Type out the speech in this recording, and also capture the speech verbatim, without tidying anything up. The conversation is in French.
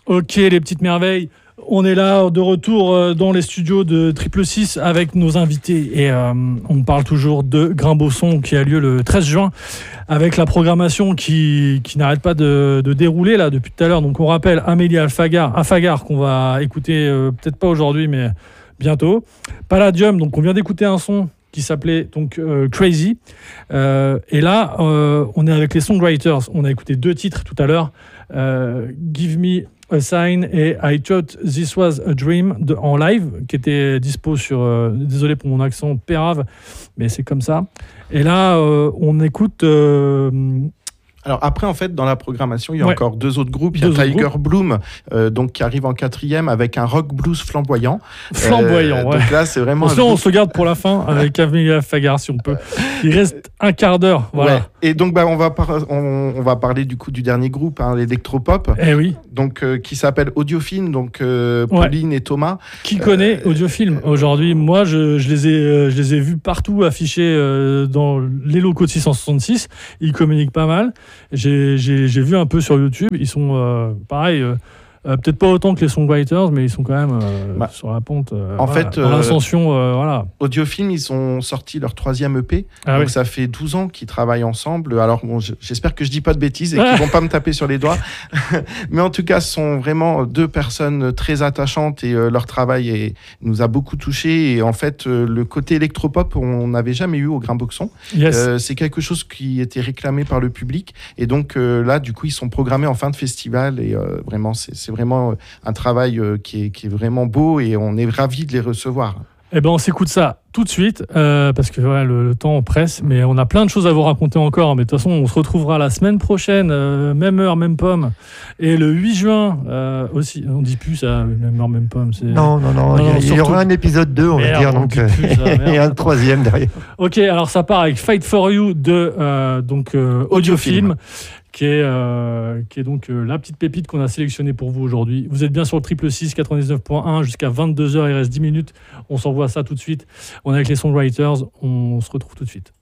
Ok, les petites merveilles. On est là de retour dans les studios de Triple Six avec nos invités et euh, on parle toujours de Grimbosson qui a lieu le treize juin avec la programmation qui, qui n'arrête pas de, de dérouler là depuis tout à l'heure. Donc on rappelle Amélie Alfagar, Alfagar qu'on va écouter euh, peut-être pas aujourd'hui mais bientôt. Palladium, donc on vient d'écouter un son qui s'appelait donc euh, Crazy euh, et là euh, on est avec les Songwriters. On a écouté deux titres tout à l'heure, euh, Give Me A Sign et I Thought This Was a Dream de, en live qui était dispo sur euh, désolé pour mon accent pérave mais c'est comme ça. Et là euh, on écoute euh, alors après, en fait, dans la programmation, il y a ouais. encore deux autres groupes. Il y a deux Tiger Bloom, euh, donc qui arrive en quatrième avec un rock blues flamboyant. Flamboyant, euh, ouais. Donc là, c'est vraiment. Bon, on se garde pour la fin avec Amélie Alfagar si on peut. Il reste un quart d'heure, voilà. Ouais. Et donc, bah, on va par... on, on va parler du coup du dernier groupe, hein, l'électropop. Eh oui. Donc euh, qui s'appelle Audiofilm, donc euh, Pauline ouais. et Thomas. Qui connaît euh, Audiofilm aujourd'hui? Moi, je, je les ai, euh, je les ai vus partout affichés euh, dans les locaux de six cent soixante-six. Ils communiquent pas mal. J'ai, j'ai, j'ai vu un peu sur YouTube. Ils sont euh, pareil. Euh, Euh, peut-être pas autant que les Songwriters, mais ils sont quand même euh, bah, sur la pente. Euh, en voilà, fait, dans l'ascension, euh, voilà. Audiofilm, ils ont sorti leur troisième E P. Ah, donc oui. ça fait douze ans qu'ils travaillent ensemble. Alors bon, j'espère que je dis pas de bêtises et qu'ils vont pas me taper sur les doigts. Mais en tout cas, ce sont vraiment deux personnes très attachantes et euh, leur travail est, nous a beaucoup touchés. Et en fait, euh, le côté électropop, on n'avait jamais eu au Grimbosson. Yes. Euh, c'est quelque chose qui était réclamé par le public. Et donc euh, là, du coup, ils sont programmés en fin de festival. Et euh, vraiment, c'est, c'est vraiment un travail euh, qui, est, qui est vraiment beau et on est ravis de les recevoir. Eh ben, on s'écoute ça tout de suite euh, parce que ouais, le, le temps presse, mais on a plein de choses à vous raconter encore. Mais de toute façon, on se retrouvera la semaine prochaine, euh, même heure, même pomme. Et le huit juin euh, aussi. On dit plus ça, même heure, même pomme. C'est... Non, non, non. non il y, il y aura un épisode deux, on merde, va dire, donc euh, ça, et un troisième derrière. Ok, alors ça part avec Fight for You de euh, donc euh, Audiofilm. Qui est, euh, qui est donc euh, la petite pépite qu'on a sélectionnée pour vous aujourd'hui. Vous êtes bien sur le Triple Six, quatre-vingt-dix-neuf point un jusqu'à vingt-deux heures, il reste dix minutes. On s'envoie ça tout de suite. On est avec les Songwriters, on se retrouve tout de suite.